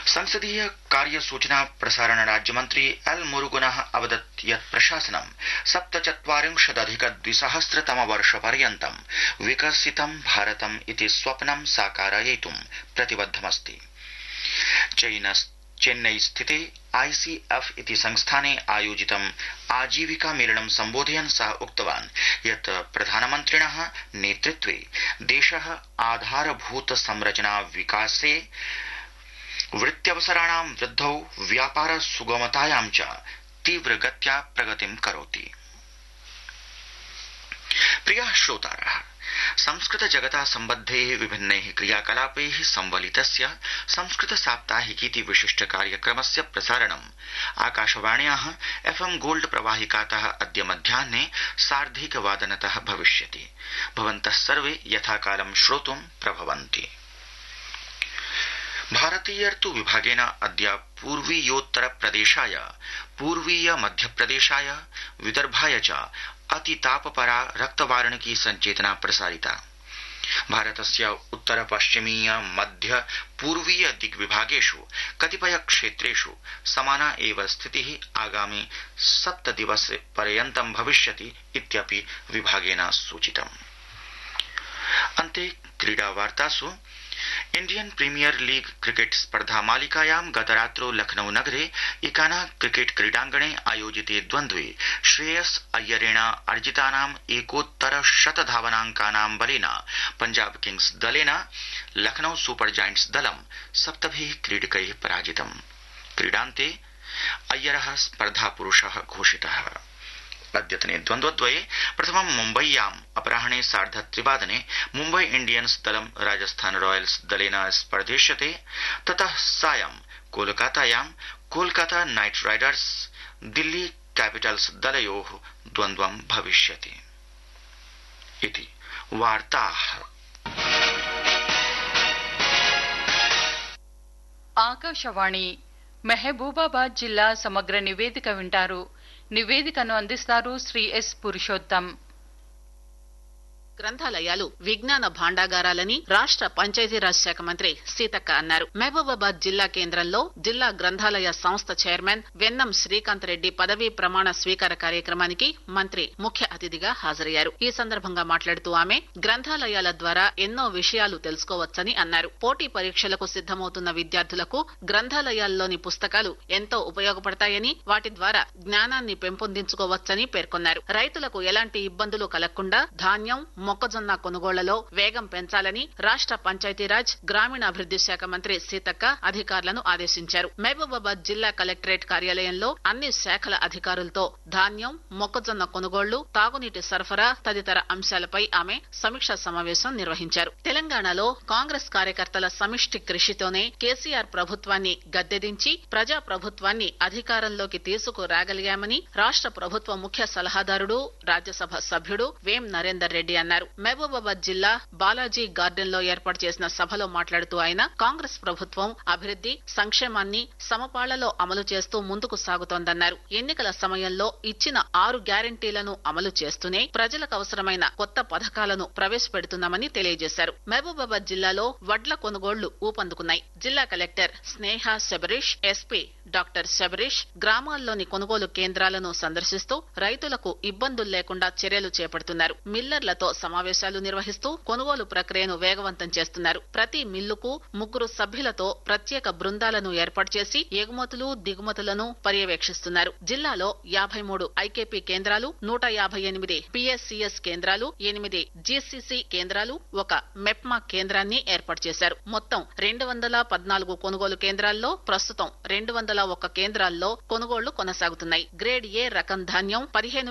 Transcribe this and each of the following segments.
संसदीय कार्य सूचना प्रसारण राज्यमन्त्री एल मुरुगनः अवदत् यत् प्रशासनं 47,200 विकसितं भारतम् इति स्वप्नं साकारयितुं प्रतिबद्धमस्ति। चेन्नई स्थिते ICF इति संस्थाने आयोजितं आजीविका मेलनं सम्बोधयन् सः उक्तवान् यत् प्रधानमन्त्रिणः नेतृत्वे देशः आधारभूत संरचना विकासे वृत्त्यवसराणां वृद्धौ व्यापार सुगमतायां च तीव्रगत्या प्रगतिं करोति। प्रियाः श्रोतारः, संस्कृत जगता सम्बद्धैः विभिन्नैः क्रियाकलापैः संवलितस्य संस्कृत साप्ताहिकीति विशिष्ट कार्यक्रमस्य प्रसारणम् आकाशवाण्याः FM गोल्ड प्रवाहिकातः अद्य मध्याह्ने 1:30 भविष्यति। भवन्तः सर्वे यथाकालं श्रोतुं प्रभवन्ति। भारतीय ऋतु विभागेन अद्य पूर्वीयोत्तरप्रदेशाय, पूर्वीय मध्यप्रदेशाय, विदर्भाय च अतितापपरा रक्तवार्णिकी संचेतना प्रसारिता। भारतस्य उत्तर पश्चिमीय मध्य पूर्वीय दिग्विभागेषु कतिपय क्षेत्रेषु समाना एव स्थितिः आगामि 7 दिवसपर्यन्तं भविष्यति इत्यपि विभागेन सूचितम्। अन्ते क्रीडावार्तासु इंडियन प्रीमियर लीग क्रिकेट स्पर्धा मालिकायां गतरात्रौ लखनऊ नगरे इकाना क्रिकेट क्रीडांगणे आयोजिते द्वन्द्वे श्रेयस अय्यरेण अर्जितानां 1,100 धावनांकानां बलेन पंजाब किंग्स दलेन लखनऊ सुपर जायंट्स दलं 7 क्रीडकैः पराजितम्। क्रीडान्ते अय्यरः स्पर्धापुरुषः घोषितः। अद्यतने द्वन्द्वद्वये प्रथमं मुम्बय्याम् अपराह्ने 3:30 मुम्बई इंडियन्स दलं राजस्थान रॉयल्स दलेन स्पर्धिष्यते। ततः सायं कोलकातायां Kolkata night Riders Delhi Capitals दलयोः द्वन्द्वं भविष्यति। इति वार्ताः। ఆకాశవాణి మెహబూబాబాద్ జిల్లా సమగ్ర నివేదిక వింటారు. నివేదికను అందిస్తారు శ్రీ ఎస్ పురుషోత్తం. గ్రంథాలయాలు విజ్ఞాన భాండాగారాలని రాష్ట్ర పంచాయతీరాజ్ శాఖ మంత్రి సీతక్క అన్నారు. మహబూబాబాద్ జిల్లా కేంద్రంలో జిల్లా గ్రంథాలయ సంస్థ చైర్మన్ వెన్నం శ్రీకాంత్ రెడ్డి పదవీ ప్రమాణ స్వీకార కార్యక్రమానికి మంత్రి ముఖ్య అతిథిగా హాజరయ్యారు. ఈ సందర్భంగా మాట్లాడుతూ ఆమె గ్రంథాలయాల ద్వారా ఎన్నో విషయాలు తెలుసుకోవచ్చని అన్నారు. పోటీ పరీక్షలకు సిద్దమవుతున్న విద్యార్థులకు గ్రంథాలయాల్లోని పుస్తకాలు ఎంతో ఉపయోగపడతాయని, వాటి ద్వారా జ్ఞానాన్ని పెంపొందించుకోవచ్చని పేర్కొన్నారు. రైతులకు ఎలాంటి ఇబ్బందులు కలగకుండా ధాన్యం, మొక్కజొన్న కొనుగోళ్లలో వేగం పెంచాలని రాష్ట్ర పంచాయతీరాజ్ గ్రామీణాభివృద్ది శాఖ మంత్రి సీతక్క అధికారులను ఆదేశించారు. మహబూబాబాద్ జిల్లా కలెక్టరేట్ కార్యాలయంలో అన్ని శాఖల అధికారులతో ధాన్యం, మొక్కజొన్న కొనుగోళ్లు, తాగునీటి సరఫరా తదితర అంశాలపై ఆమె సమీక్షా సమావేశం నిర్వహించారు. తెలంగాణలో కాంగ్రెస్ కార్యకర్తల సమిష్టి కృషితోనే కేసీఆర్ ప్రభుత్వాన్ని గద్దెదించి ప్రజా ప్రభుత్వాన్ని అధికారంలోకి తీసుకురాగలిగామని రాష్ట్ర ప్రభుత్వ ముఖ్య సలహాదారుడు, రాజ్యసభ సభ్యుడు వేం నరేందర్ రెడ్డి అన్నారు. మహబూబాబాద్ జిల్లా బాలాజీ గార్డెన్ లో ఏర్పాటు చేసిన సభలో మాట్లాడుతూ ఆయన కాంగ్రెస్ ప్రభుత్వం అభివృద్ది, సంక్షేమాన్ని సమపాళ్లలో అమలు చేస్తూ ముందుకు సాగుతోందన్నారు. ఎన్నికల సమయంలో ఇచ్చిన 6 గ్యారంటీలను అమలు చేస్తూనే ప్రజలకు అవసరమైన కొత్త పథకాలను ప్రవేశపెడుతున్నామని తెలియజేశారు. మహబూబాబాద్ జిల్లాలో వడ్ల కొనుగోళ్లు ఊపందుకున్నాయి. జిల్లా కలెక్టర్ స్నేహ శబరీష్, ఎస్పీ డాక్టర్ శబరీష్ గ్రామాల్లోని కొనుగోలు కేంద్రాలను సందర్శిస్తూ రైతులకు ఇబ్బందులు లేకుండా చర్యలు చేపడుతున్నారు. మిల్లర్లతో సమావేశాలు నిర్వహిస్తూ కొనుగోలు ప్రక్రియను వేగవంతం చేస్తున్నారు. ప్రతి మిల్లుకు 3 సభ్యులతో ప్రత్యేక బృందాలను ఏర్పాటు చేసి ఎగుమతులు, దిగుమతులను పర్యవేక్షిస్తున్నారు. జిల్లాలో 53 ఐకేపీ కేంద్రాలు, 158 పిఎస్సిఎస్ కేంద్రాలు, 8 జీసీసీ కేంద్రాలు, 1 మెప్మా కేంద్రాన్ని ఏర్పాటు చేశారు. మొత్తం 214 కొనుగోలు కేంద్రాల్లో ప్రస్తుతం 201 కేంద్రాల్లో కొనుగోళ్లు కొనసాగుతున్నాయి. గ్రేడ్ ఏ రకం ధాన్యం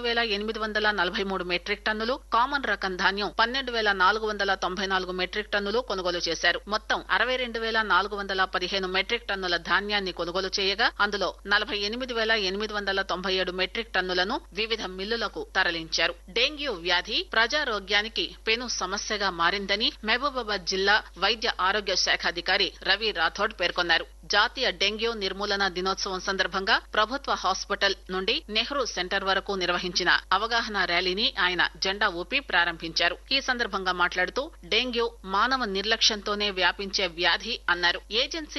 15,843 మెట్రిక్ టన్నులు, కామన్ రకం ధాన్యం 12,494 మెట్రిక్ టన్నులు కొనుగోలు చేశారు. మొత్తం 62,415 మెట్రిక్ టన్నుల ధాన్యాన్ని కొనుగోలు చేయగా అందులో 48,897 మెట్రిక్ టన్నులను వివిధ మిల్లులకు తరలించారు. డెంగ్యూ వ్యాధి ప్రజారోగ్యానికి పెను సమస్యగా మారిందని మహబూబాబాద్ జిల్లా వైద్య ఆరోగ్య శాఖ అధికారి రవి రాథోడ్ పేర్కొన్నారు. జాతీయ డెంగ్యూ నిర్మూలన దినోత్సవం సందర్భంగా ప్రభుత్వ హాస్పిటల్ నుండి నెహ్రూ సెంటర్ వరకు నిర్వహించిన అవగాహన ర్యాలీని ఆయన జెండా ఊపి ప్రారంభించారు. ఈ సందర్భంగా మాట్లాడుతూ డెంగ్యూ మానవ నిర్లక్ష్యంతోనే వ్యాపించే వ్యాధి అన్నారు. ఏజెన్సీ